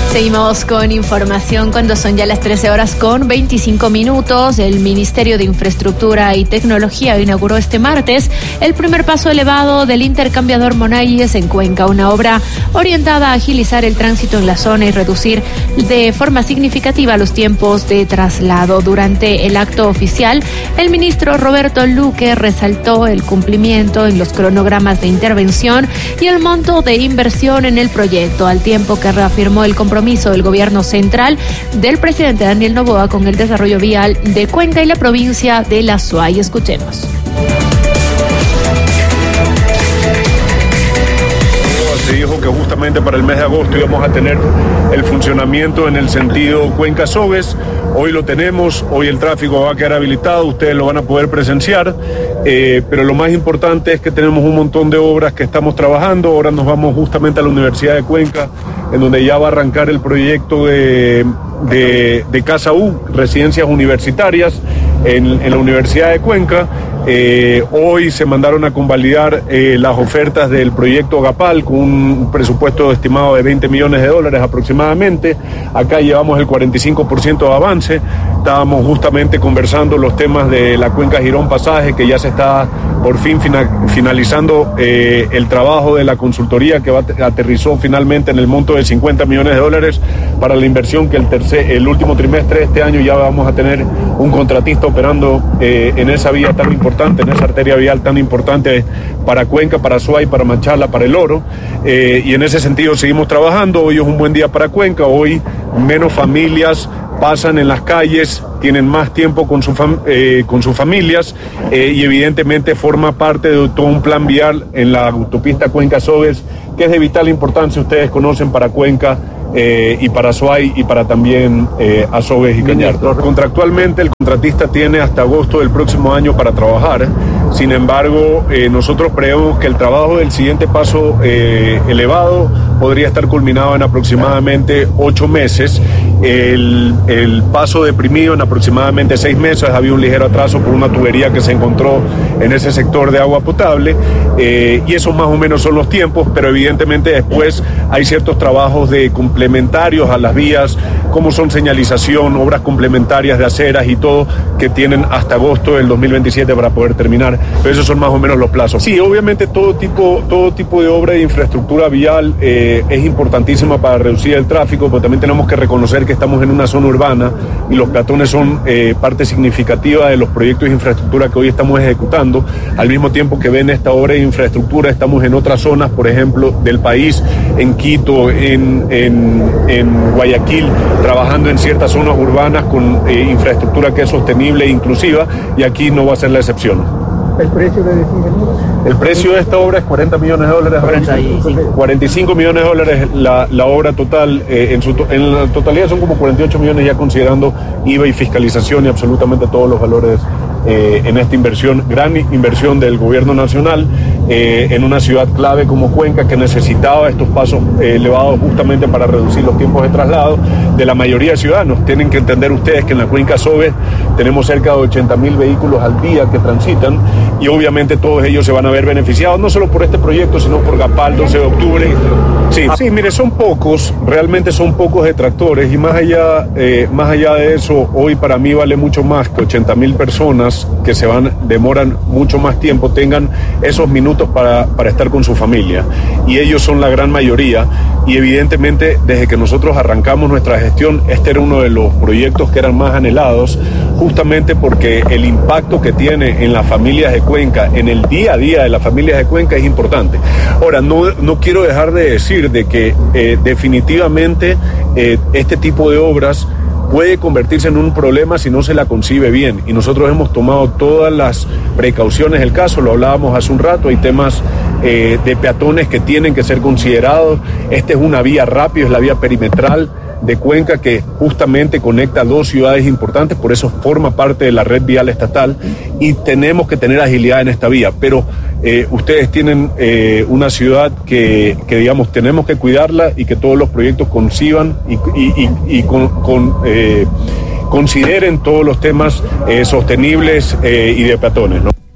Seguimos con información cuando son ya las 13:25. El Ministerio de Infraestructura y Tecnología inauguró este martes el primer paso elevado del intercambiador Monayes en Cuenca, una obra orientada a agilizar el tránsito en la zona y reducir de forma significativa los tiempos de traslado. Durante el acto oficial, el ministro Roberto Luque resaltó el cumplimiento en los cronogramas de intervención y el monto de inversión en el proyecto, al tiempo que reafirmó el compromiso del gobierno central del presidente Daniel Noboa con el desarrollo vial de Cuenca y la provincia de La Suay. Escuchemos. Se dijo que justamente para el mes de agosto íbamos a tener el funcionamiento en el sentido Cuenca-Sogues. Hoy lo tenemos, hoy el tráfico va a quedar habilitado, ustedes lo van a poder presenciar, pero lo más importante es que tenemos un montón de obras que estamos trabajando. Ahora nos vamos justamente a la Universidad de Cuenca, en donde ya va a arrancar el proyecto de Casa U, residencias universitarias en la Universidad de Cuenca. Hoy se mandaron a convalidar las ofertas del proyecto Gapal con un presupuesto estimado de $20 millones aproximadamente. Acá llevamos el 45% de avance. Estábamos justamente conversando los temas de la Cuenca Girón Pasaje, que ya se está por fin finalizando el trabajo de la consultoría que aterrizó finalmente en el monto de $50 millones para la inversión que el último trimestre de este año ya vamos a tener un contratista operando en esa vía tan importante, en esa arteria vial tan importante para Cuenca, para Suay, para Machala, para El Oro, y en ese sentido seguimos trabajando. Hoy es un buen día para Cuenca, hoy menos familias pasan en las calles, tienen más tiempo con sus familias, y evidentemente forma parte de todo un plan vial en la autopista Cuenca-Sogues, que es de vital importancia, ustedes conocen, para Cuenca y para Suay y para también Azogues y Cañar. Contractualmente el contratista tiene hasta agosto del próximo año para trabajar. Sin embargo, nosotros creemos que el trabajo del siguiente paso elevado podría estar culminado en aproximadamente 8 meses. El paso deprimido en aproximadamente 6 meses. Había un ligero atraso por una tubería que se encontró en ese sector de agua potable, y esos más o menos son los tiempos, pero evidentemente después hay ciertos trabajos complementarios a las vías, como son señalización, obras complementarias de aceras y todo, que tienen hasta agosto del 2027 para poder terminar, pero esos son más o menos los plazos. Sí, obviamente todo tipo de obra de infraestructura vial es importantísima para reducir el tráfico, pero también tenemos que reconocer que estamos en una zona urbana y los peatones son parte significativa de los proyectos de infraestructura que hoy estamos ejecutando. Al mismo tiempo que ven esta obra de infraestructura, estamos en otras zonas, por ejemplo, del país, en Quito, en Guayaquil, trabajando en ciertas zonas urbanas con infraestructura que es sostenible e inclusiva, y aquí no va a ser la excepción. ¿El precio de El precio de esta obra es $40 millones. 45 millones de dólares la obra total. En la totalidad son como 48 millones, ya considerando IVA y fiscalización y absolutamente todos los valores en esta inversión, gran inversión del gobierno nacional, en una ciudad clave como Cuenca, que necesitaba estos pasos elevados justamente para reducir los tiempos de traslado de la mayoría de ciudadanos. Tienen que entender ustedes que en la Cuenca Sogues tenemos cerca de 80.000 vehículos al día que transitan, y obviamente todos ellos se van a ver beneficiados, no solo por este proyecto, sino por Gapal 12 de octubre. Sí, mire, son pocos, realmente son pocos detractores, y más allá de eso, hoy para mí vale mucho más que 80.000 personas que demoran mucho más tiempo, tengan esos minutos para estar con su familia, y ellos son la gran mayoría. Y evidentemente desde que nosotros arrancamos nuestra gestión, este era uno de los proyectos que eran más anhelados, justamente porque el impacto que tiene en las familias de Cuenca, en el día a día de las familias de Cuenca, es importante. Ahora, no quiero dejar de decir de que definitivamente este tipo de obras puede convertirse en un problema si no se la concibe bien, y nosotros hemos tomado todas las precauciones del caso. Lo hablábamos hace un rato, hay temas de peatones que tienen que ser considerados. Esta es una vía rápida, es la vía perimetral de Cuenca, que justamente conecta 2 ciudades importantes, por eso forma parte de la red vial estatal, y tenemos que tener agilidad en esta vía. Pero ustedes tienen una ciudad que digamos tenemos que cuidarla, y que todos los proyectos conciban y consideren todos los temas sostenibles y de peatones, ¿no?